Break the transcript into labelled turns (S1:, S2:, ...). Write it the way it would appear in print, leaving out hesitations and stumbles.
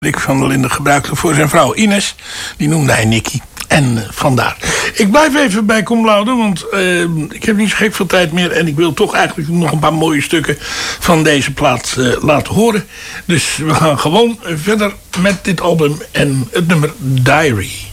S1: Rick van der Linden gebruikte voor zijn vrouw Ines. Die noemde hij Nicky. En vandaar. Ik blijf even bij Cum Laude, want ik heb niet zo gek veel tijd meer. En ik wil toch eigenlijk nog een paar mooie stukken van deze plaat laten horen. Dus we gaan gewoon verder met dit album en het nummer Diary.